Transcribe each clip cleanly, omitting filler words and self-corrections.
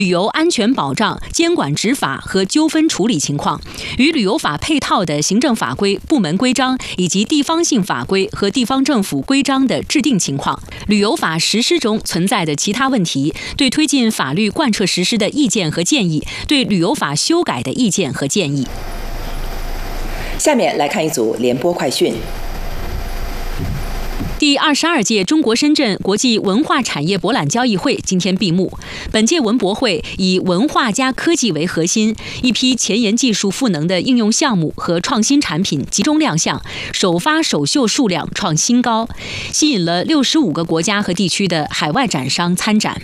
旅游安全保障、监管执法和纠纷处理情况，与旅游法配套的行政法规、部门规章以及地方性法规和地方政府规章的制定情况，旅游法实施中存在的其他问题，对推进法律贯彻实施的意见和建议，对旅游法修改的意见和建议。 下面来看一组联播快讯。 第22届中国深圳国际文化产业博览交易会今天闭幕。本届文博会以文化加科技为核心，一批前沿技术赋能的应用项目和创新产品集中亮相，首发首秀数量创新高，吸引了65个国家和地区的海外展商参展。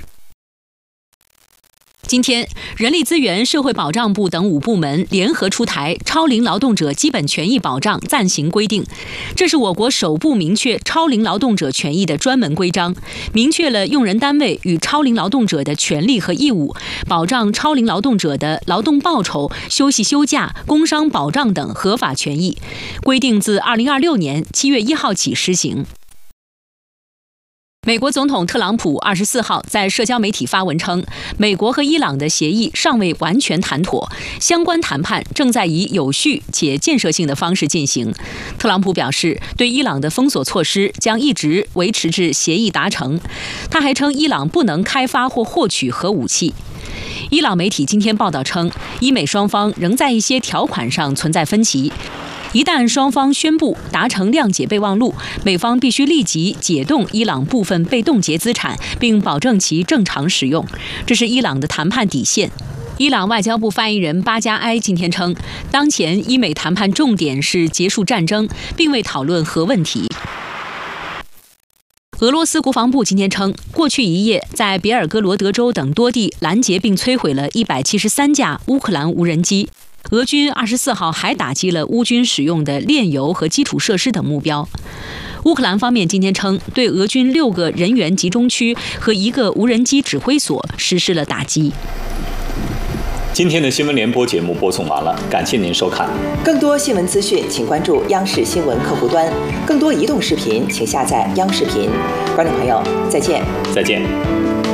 今天，人力资源社会保障部等5部门联合出台《超龄劳动者基本权益保障暂行规定》，这是我国首部明确超龄劳动者权益的专门规章，明确了用人单位与超龄劳动者的权利和义务，保障超龄劳动者的劳动报酬、休息休假、工伤保障等合法权益。规定自2026年7月1号起施行。美国总统特朗普24号在社交媒体发文称，美国和伊朗的协议尚未完全谈妥，相关谈判正在以有序且建设性的方式进行。特朗普表示，对伊朗的封锁措施将一直维持至协议达成。他还称，伊朗不能开发或获取核武器。伊朗媒体今天报道称，伊美双方仍在一些条款上存在分歧。一旦双方宣布达成谅解备忘录，美方必须立即解冻伊朗部分被冻结资产，并保证其正常使用。这是伊朗的谈判底线。伊朗外交部发言人巴加埃今天称，当前伊美谈判重点是结束战争，并未讨论核问题。俄罗斯国防部今天称，过去一夜在别尔哥罗德州等多地拦截并摧毁了173架乌克兰无人机。俄军24号还打击了乌军使用的炼油和基础设施等目标。乌克兰方面今天称，对俄军6个人员集中区和1个无人机指挥所实施了打击。 今天的新闻联播节目播送完了，感谢您收看。 更多新闻资讯，请关注央视新闻客户端；更多移动视频，请下载央视频。观众朋友，再见。 再见。